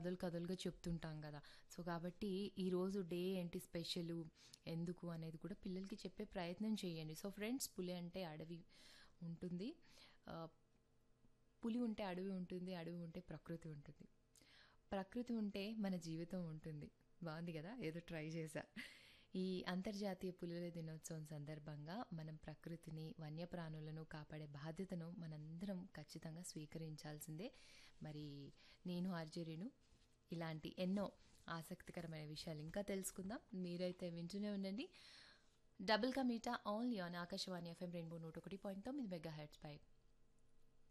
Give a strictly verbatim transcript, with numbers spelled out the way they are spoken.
కథలు కథలుగా చెప్తుంటాం కదా! సో, కాబట్టి ఈరోజు డే ఏంటి స్పెషలు, ఎందుకు అనేది కూడా పిల్లలకి చెప్పే ప్రయత్నం చేయండి. సో, ఫ్రెండ్స్ పులి అంటే అడవి ఉంటుంది. ఆహ్, పులి ఉంటే అడవి ఉంటుంది. అడవి ఉంటే ప్రకృతి ఉంటుంది. ప్రకృతి ఉంటే మన జీవితం ఉంటుంది. బావుంది గదా! ఏదో ట్రై చేశా. ఈ అంతర్జాతీయ పులుల దినోత్సవం సందర్భంగా మనం ప్రకృతిని, వన్యప్రాణులను కాపాడే బాధ్యతను మనందరం ఖచ్చితంగా స్వీకరించాల్సిందే. మరి నేను ఆర్‌జే రేణు ఇలాంటి ఎన్నో ఆసక్తికరమైన విషయాలు ఇంకా తెలుసుకుందాం. మీరైతే వింటూనే ఉండండి. డబుల్ కా meetha only on Akashvani FM rainbow నూట ఒకటి పాయింట్ తొమ్మిది మెగాహెర్ట్జ్ పై